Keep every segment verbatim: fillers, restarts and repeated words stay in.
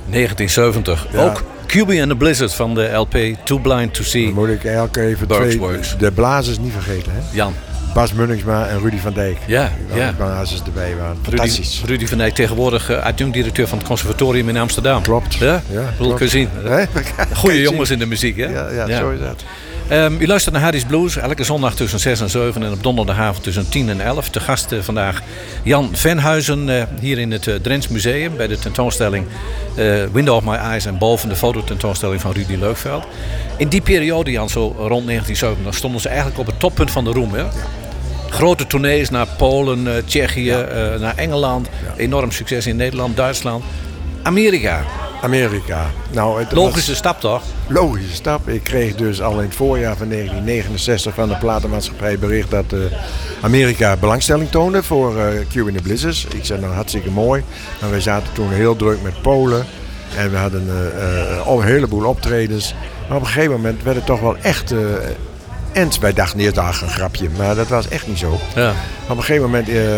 negentien zeventig. Ja. Ook Cubie and the Blizzard van de L P Too Blind to See. Dan moet ik elke even twee, de blazers niet vergeten. Hè? Jan. Bas Munningsma en Rudy van Dijk. Ja, ja. De blazers erbij waren. Fantastisch. Rudy, Rudy van Dijk tegenwoordig uh, adjunct-directeur van het conservatorium in Amsterdam. Klopt. Ja? Ja, Wil ik zien. Nee? Goeie jongens in de muziek, hè? Ja, ja, ja. Zo is dat. Um, u luistert naar Harry's Blues, elke zondag tussen zes en zeven en op donderdagavond tussen tien en elf. De gast uh, vandaag Jan Venhuizen uh, hier in het uh, Drents Museum bij de tentoonstelling uh, Window of My Eyes en boven de fototentoonstelling van Rudy Leukveld. In die periode, Jan, zo rond negentien zeventig, stonden ze eigenlijk op het toppunt van de roem. Hè? Ja. Grote tournees naar Polen, uh, Tsjechië, ja. uh, naar Engeland. Ja. Enorm succes in Nederland, Duitsland. Amerika. Amerika. Nou, het logische was... stap toch? Logische stap. Ik kreeg dus al in het voorjaar van negentien negenenzestig van de platenmaatschappij bericht dat uh, Amerika belangstelling toonde voor uh, Cubie and the Blizzards. Ik zei nou hartstikke mooi. En wij zaten toen heel druk met Polen. En we hadden uh, uh, een heleboel optredens. Maar op een gegeven moment werd het toch wel echt... Uh, en wij dachten eerst daar een grapje, maar dat was echt niet zo. Ja. Op een gegeven moment... Uh,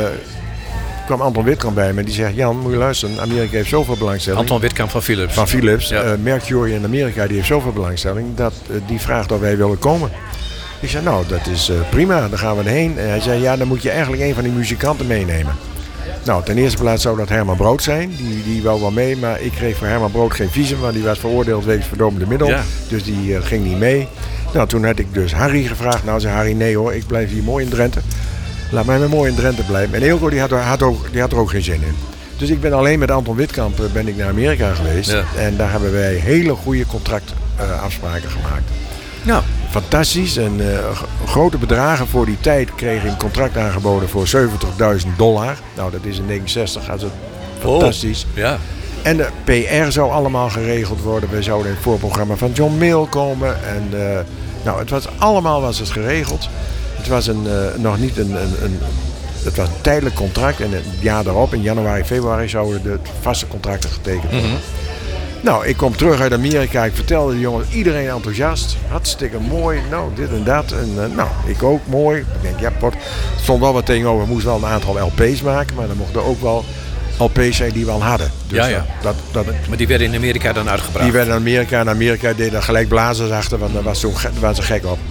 kwam Anton Witkamp bij me en die zegt... Jan, moet je luisteren, Amerika heeft zoveel belangstelling. Anton Witkamp van Philips. Van Philips. Ja. Uh, Mercury in Amerika die heeft zoveel belangstelling... dat uh, die vraagt of wij willen komen. Ik zei, nou, dat is uh, prima, dan gaan we erheen. En hij zei, ja, dan moet je eigenlijk een van die muzikanten meenemen. Nou, ten eerste plaats zou dat Herman Brood zijn. Die, die wou wel mee, maar ik kreeg voor Herman Brood geen visum... want die was veroordeeld wegens verdovende middel. Ja. Dus die uh, ging niet mee. Nou, toen had ik dus Harry gevraagd. Nou, zei Harry, nee hoor, ik blijf hier mooi in Drenthe. Laat mij maar mooi in Drenthe blijven. En Eelco die had, had, ook, die had er ook geen zin in. Dus ik ben alleen met Anton Witkamp ben ik naar Amerika geweest. Ja. En daar hebben wij hele goede contractafspraken uh, gemaakt. Ja. Fantastisch. En uh, grote bedragen voor die tijd kreeg ik een contract aangeboden voor zeventigduizend dollar. Nou, dat is in negenenzestig. Dat is fantastisch. Oh, ja. En de P R zou allemaal geregeld worden. We zouden in het voorprogramma van John Mill komen. En uh, nou, het was allemaal was het geregeld. Het was een, uh, nog niet een, een, een, het was een tijdelijk contract. En het jaar daarop, in januari, februari, zouden de vaste contracten getekend worden. Mm-hmm. Nou, ik kom terug uit Amerika. Ik vertelde de jongens, iedereen enthousiast. Hartstikke mooi. Nou, dit en dat. En uh, nou, ik ook mooi. Ik denk, ja, pot. Er stond wel wat tegenover. We moesten wel een aantal L P's maken. Maar dan mochten ook wel L P's zijn die we al hadden. Dus ja, ja. Dat, dat, maar die werden in Amerika dan uitgebracht? Die werden in Amerika. En Amerika deden er gelijk blazers achter. Want daar was zo, waren ze gek op.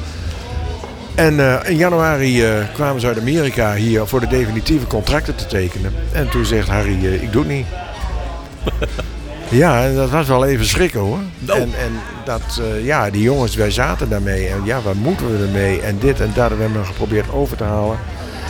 En uh, in januari uh, kwamen ze uit Amerika hier voor de definitieve contracten te tekenen. En toen zegt Harry, uh, ik doe het niet. Ja, en dat was wel even schrikken hoor. No. En, en dat, uh, ja, die jongens, wij zaten daarmee. En ja, wat moeten we ermee? En dit en dat. We hebben hem geprobeerd over te halen.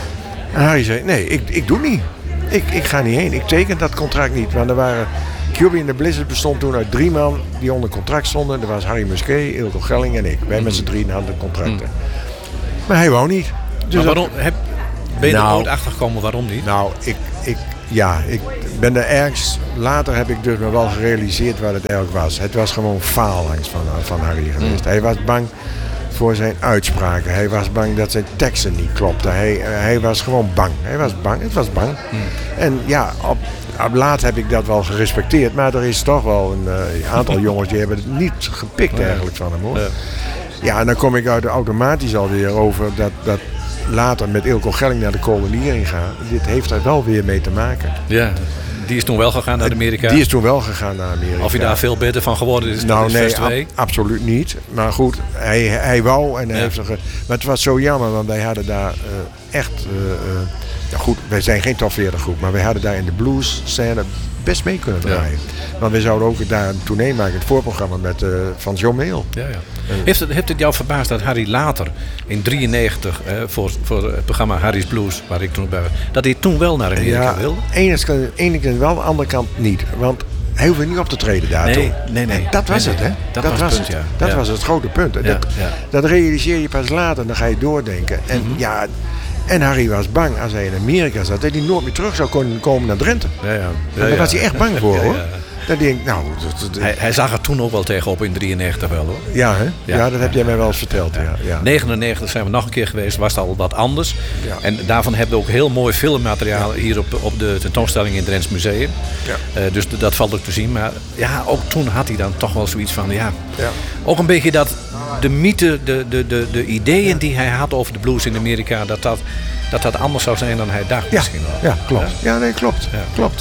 En Harry zei, nee, ik, ik doe het niet. Ik, ik ga niet heen. Ik teken dat contract niet. Want er waren... Cubie and the Blizzard bestond toen uit drie man die onder contract stonden. Er was Harry Musquet, Eelco Gelling en ik. Wij mm. met z'n drieën hadden contracten. Mm. Maar hij wou niet. Dus maar waarom? Heb, ben je nou, er ooit achter gekomen waarom niet? Nou, ik, ik, ja, ik ben er ergens... Later heb ik dus me wel gerealiseerd wat het eigenlijk was. Het was gewoon faalangst van, van Harry geweest. Mm. Hij was bang voor zijn uitspraken. Hij was bang dat zijn teksten niet klopten. Hij, hij was gewoon bang. Hij was bang. Het was bang. Mm. En ja, op, op laat heb ik dat wel gerespecteerd. Maar er is toch wel een uh, aantal jongens die hebben het niet gepikt nee. eigenlijk van hem hoor. Ja. Ja, en dan kom ik uit de automatisch alweer over dat, dat later met Eelco Gelling naar de koloniering gaan. Dit heeft er wel weer mee te maken. Ja, die is toen wel gegaan naar Amerika. Die is toen wel gegaan naar Amerika. Of je daar veel beter van geworden is, nou, dat is nee, ab- absoluut niet. Maar goed, hij, hij wou en hij ja. heeft zich. Maar het was zo jammer, want wij hadden daar uh, echt. Uh, uh, ja goed, wij zijn geen top veertig groep, maar wij hadden daar in de blues scène best mee kunnen draaien. Ja. Want we zouden ook daar een tournee maken, het voorprogramma met uh, van John Mill. Ja, ja. Uh, heeft, het, heeft het jou verbaasd dat Harry later in drieënnegentig uh, voor, voor het programma Harry's Blues, waar ik toen bij was, dat hij toen wel naar Amerika ja, wilde? Ene ene kant wel, de andere kant niet. Want hij hoefde niet op te treden daartoe. Nee, nee, nee. En dat was nee, het, hè? Dat, dat was, was punt, het. Ja. Dat ja. was het grote punt. Ja, dat, ja. dat realiseer je pas later, dan ga je doordenken. En mm-hmm. ja, en Harry was bang als hij in Amerika zat, dat hij nooit meer terug zou kunnen komen naar Drenthe. Ja, ja. Ja, daar ja. was hij echt bang voor, ja, hoor. Ja. Dan denk ik, nou... Dat, dat, hij, hij zag er toen ook wel tegenop in drieënnegentig wel, hoor. Ja, hè? Ja, ja dat heb jij mij wel eens verteld, ja. Ja. Ja. negenennegentig zijn we nog een keer geweest, was het al wat anders. Ja. En daarvan hebben we ook heel mooi filmmateriaal ja. hier op, op de tentoonstelling in het Drents Museum. Ja. Uh, dus d- dat valt ook te zien. Maar ja, ook toen had hij dan toch wel zoiets van, ja... ja. Ook een beetje dat de mythe, de, de, de, de ideeën ja. die hij had over de blues in Amerika, dat dat... dat dat anders zou zijn dan hij dacht ja, misschien wel. Ja, klopt. Ja, ja nee, klopt. Ja. klopt.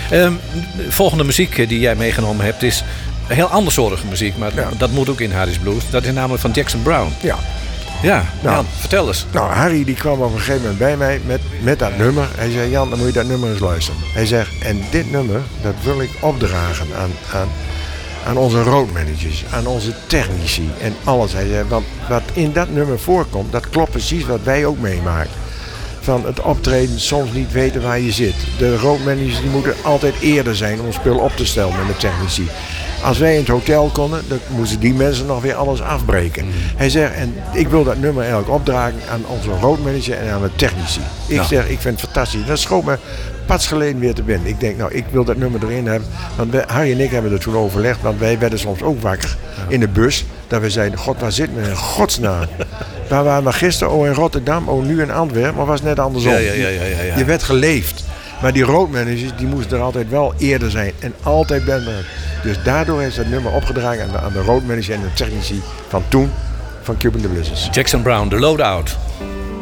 Um, de volgende muziek die jij meegenomen hebt is heel andersoortige muziek. Maar ja. dat moet ook in Harry's Blues. Dat is namelijk van Jackson Browne. Ja. Ja, nou, Jan, vertel eens. Nou, Harry die kwam op een gegeven moment bij mij met, met dat nummer. Hij zei, Jan, dan moet je dat nummer eens luisteren. Hij zegt, en dit nummer, dat wil ik opdragen aan, aan, aan onze roadmanagers, aan onze technici en alles. Hij zei, want wat in dat nummer voorkomt, dat klopt precies wat wij ook meemaken. Van het optreden, soms niet weten waar je zit. De roadmanagers die moeten altijd eerder zijn om een spul op te stellen met de technici. Als wij in het hotel konden, dan moesten die mensen nog weer alles afbreken. Mm. Hij zegt, en ik wil dat nummer eigenlijk opdragen aan onze roadmanager en aan de technici. Ik ja. zeg, ik vind het fantastisch. Dat schoot me pas geleden weer te binnen. Ik denk, nou, ik wil dat nummer erin hebben. Want wij, Harry en ik hebben er toen overlegd, want wij werden soms ook wakker ja. in de bus. Dat we zeiden, god, waar zitten we in godsnaam? Waar waren we gisteren? Oh, in Rotterdam, oh, nu in Antwerpen. Maar was net andersom. Ja, ja, ja, ja, ja, ja. Je werd geleefd. Maar die roadmanagers, die moesten er altijd wel eerder zijn. En altijd ben Dus daardoor is dat nummer opgedragen aan de, aan de roadmanager en de technici van toen, van Cuban the Blizzards. Jackson Browne, The Loadout.